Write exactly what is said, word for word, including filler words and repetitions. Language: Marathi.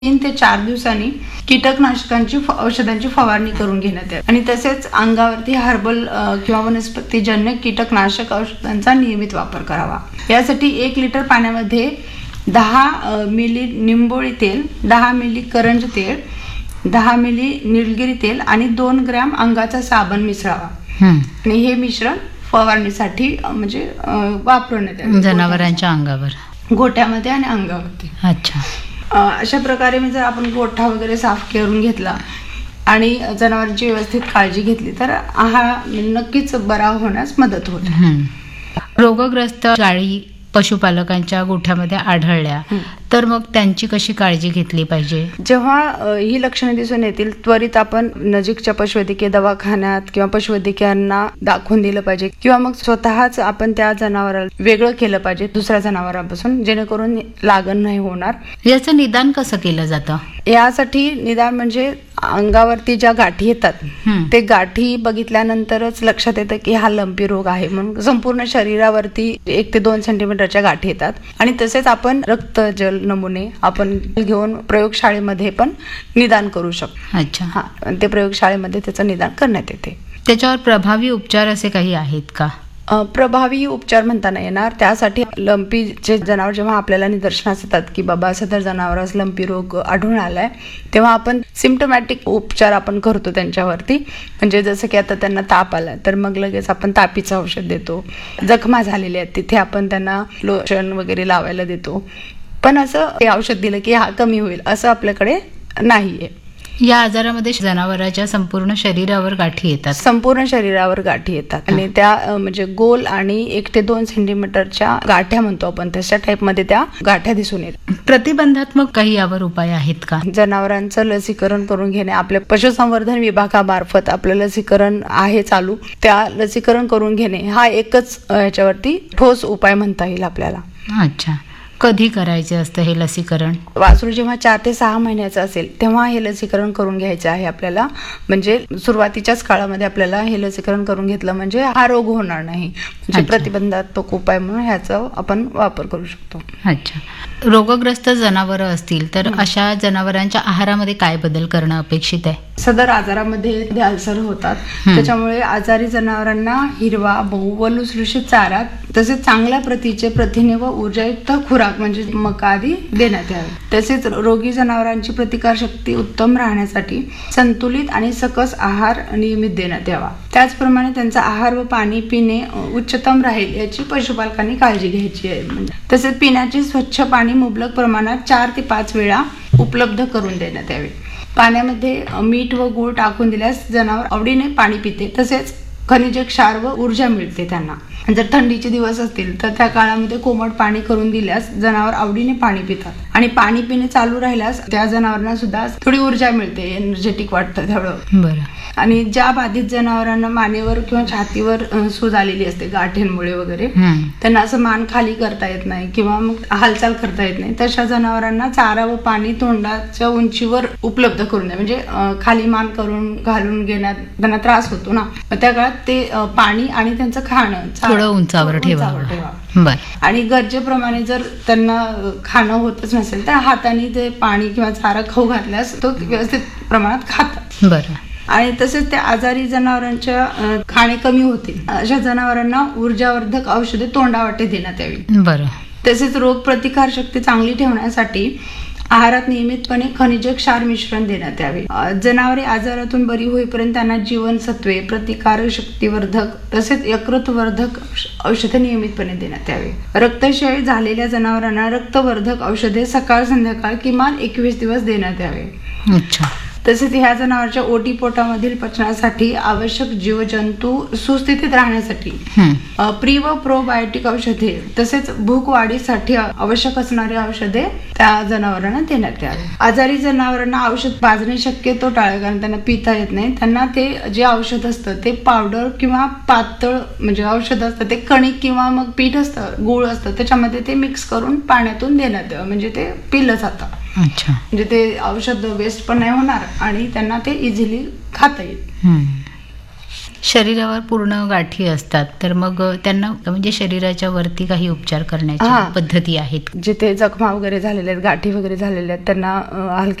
तीन ते चार दिवसांनी कीटकनाशकांची औषधांची फवारणी करून घेण्यात यावी आणि तसेच अंगावरती हर्बल किंवा वनस्पतीजन्य कीटकनाशक औषधांचा नियमित वापर करावा. यासाठी एक लिटर पाण्यामध्ये दहा मिली निंबोळी तेल, दहा मिली करंज तेल, दहा मिली निलगिरी तेल आणि दोन ग्रॅम अंगाचा साबण मिसळावा आणि हे मिश्रण फवारणीसाठी म्हणजे वापरण्यात यावे जनावरांच्या अंगावर, गोठ्यामध्ये आणि अंगावरती. अच्छा. अशा प्रकारे जर आपण गोठा वगैरे साफ करून घेतला आणि जनावरांची व्यवस्थित काळजी घेतली तर आहार नक्कीच बरा होण्यास मदत होते. रोगग्रस्त गायी पशुपालकांच्या गोठ्यामध्ये आढळल्या तर मग त्यांची कशी काळजी घेतली पाहिजे? जेव्हा ही लक्षणे दिसून येतील त्वरित आपण नजीकच्या पशुवैद्यकीय दवाखान्यात किंवा पशुवैद्यकीयांना दाखवून दिलं पाहिजे किंवा मग स्वतःच आपण त्या जनावराला वेगळं केलं पाहिजे दुसऱ्या जनावरांपासून, जेणेकरून लागण नाही होणार. याचं निदान कसं केलं जातं? यासाठी निदान म्हणजे अंगावरती ज्या गाठी येतात ते गाठी बघितल्यानंतरच लक्षात येतं की हा लंपी रोग आहे म्हणून. संपूर्ण शरीरावरती एक ते दोन सेंटीमीटरच्या गाठी येतात आणि तसेच आपण रक्त जल नमुने आपण घेऊन प्रयोगशाळेमध्ये पण निदान करू शकतो. अच्छा. हा, ते प्रयोगशाळेमध्ये त्याचं निदान करण्यात येते. त्याच्यावर प्रभावी उपचार असे काही आहेत का? प्रभावी उपचार म्हणता नाही येणार. त्यासाठी लंपीचे जनावर जेव्हा आपल्याला निदर्शनास येतात की बाबा सदर जनावरास लंपी रोग आढळून आलाय, तेव्हा आपण सिम्पटमॅटिक उपचार आपण करतो त्यांच्यावरती. म्हणजे जसं की आता त्यांना ताप आला तर मग लगेच आपण तापीचं औषध देतो. जखमा झालेल्या आहेत तिथे आपण त्यांना लोशन वगैरे लावायला देतो. पण असं हे औषध दिलं की हा कमी होईल असं आपल्याकडे नाहीये. या आजारामध्ये जनावरांच्या संपूर्ण शरीरावर गाठी येतात. संपूर्ण शरीरावर गाठी येतात आणि त्या म्हणजे गोल आणि एक ते दोन सेंटीमीटरच्या गाठ्या म्हणतो आपण, तशा टाईप मध्ये त्या गाठ्या दिसून येतात. प्रतिबंधात्मक काही यावर उपाय आहेत का? जनावरांचं लसीकरण करून घेणे. आपल्या पशुसंवर्धन विभागामार्फत आपलं लसीकरण आहे चालू, त्या लसीकरण करून घेणे हा एकच ह्याच्यावरती ठोस उपाय म्हणता येईल आपल्याला. अच्छा. कधी करायचे असतं हे लसीकरण? वासरू जेव्हा चार ते सहा महिन्याचं असेल तेव्हा हे लसीकरण करून घ्यायचं आहे आपल्याला. म्हणजे सुरुवातीच्याच काळामध्ये आपल्याला हे लसीकरण करून घेतलं म्हणजे हा रोग होणार नाही. म्हणजे प्रतिबंधात्मक उपाय म्हणून ह्याचा आपण वापर करू शकतो. अच्छा. रोगग्रस्त जनावरं असतील तर अशा जनावरांच्या आहारामध्ये काय बदल करणं अपेक्षित आहे? सदर आजारामध्ये अल्सर होतात, त्याच्यामुळे आजारी जनावरांना हिरवा मऊ व लुसलुशीत चारा तसेच चांगल्या प्रतीचे प्रथिने व ऊर्जायुक्त खुराक म्हणजे मका आदी देण्यात यावे. तसेच रोगी जनावरांची प्रतिकार शक्ती उत्तम राहण्यासाठी संतुलित आणि सकस आहार नियमित देण्यात यावा. त्याचप्रमाणे त्यांचा आहार व पाणी पिणे उच्चतम राहील याची पशुपालकांनी काळजी घ्यायची आहे. तसेच पिण्याचे स्वच्छ पाणी मुबलक प्रमाणात चार ते पाच वेळा उपलब्ध करून देण्यात यावे. पाण्यामध्ये मीठ व गूळ टाकून दिल्यास जनावर आवडीने पाणी पिते. तसेच खनिज क्षार व ऊर्जा मिळते त्यांना. जर थंडीचे दिवस असतील तर त्या काळामध्ये कोमट पाणी करून दिल्यास जनावर आवडीने पाणी पितात आणि पाणी पिणे चालू राहिल्यास त्या जनावरांना सुद्धा थोडी ऊर्जा मिळते, एनर्जेटिक वाटतं त्यावेळेला. बरं. आणि ज्या बाधित जनावरांना मानेवर किंवा छातीवर सूज आलेली असते गाठींमुळे वगैरे, त्यांना असं मान खाली करता येत नाही किंवा मग हालचाल करता येत नाही, तशा जनावरांना चारा व पाणी तोंडाच्या उंचीवर उपलब्ध करून द्या. म्हणजे खाली मान करून घालून घेण्यात त्यांना त्रास होतो ना, त्या काळात ते पाणी आणि त्यांचं खाणं थोडं उंचावर ठेवावं. आणि गरजेप्रमाणे जर त्यांना खाणं होतच नसेल तर हाताने ते पाणी किंवा चारा खाऊ घातल्यास तो व्यवस्थित प्रमाणात खातात. बरं. आणि तसेच त्या आजारी जनावरांच्या खाणे कमी होतील अशा जनावरांना ऊर्जावर्धक औषधे तोंडावाटे देण्यात यावी. बरं. तसेच रोग प्रतिकार शक्ती चांगली ठेवण्यासाठी आहारात नियमितपणे खनिज क्षार मिश्रण देण्यात यावे. जनावरे आजारातून बरी होईपर्यंत त्यांना जीवनसत्वे, प्रतिकार शक्तीवर्धक तसेच यकृतवर्धक औषधे नियमितपणे देण्यात यावे. रक्तक्षय झालेल्या जनावरांना रक्तवर्धक औषधे सकाळ संध्याकाळ किमान एकवीस दिवस देण्यात यावे. अच्छा. तसेच ह्या जनावरांच्या ओटी पोटामधील पचनासाठी आवश्यक जीवजंतू सुस्थितीत राहण्यासाठी प्री व प्रोबायोटिक औषधे तसेच भूक वाढीसाठी आवश्यक असणारी औषधे त्या जनावरांना देण्यात यावी. आजारी जनावरांना औषध पाजणे शक्यतो टाळा, कारण त्यांना पिता येत नाही. त्यांना ते जे औषध असतं ते पावडर किंवा पातळ म्हणजे औषध असतं ते कणिक किंवा मग पीठ असतं, गुळ असतं, त्याच्यामध्ये ते मिक्स करून पाण्यातून देण्यात यावं. म्हणजे ते पिलं जातं. अच्छा. म्हणजे ते औषध वेस्ट पण नाही होणार आणि त्यांना ते इझिली खाता येईल. शरीरावर पूर्ण गाठी असतात तर मग त्यांना म्हणजे शरीराच्या वरती काही उपचार हा. करण्याच्या पद्धती आहेत? जिथे जखमा वगैरे झालेल्या आहेत, गाठी वगैरे झालेल्या आहेत, त्यांना अ, हलक्या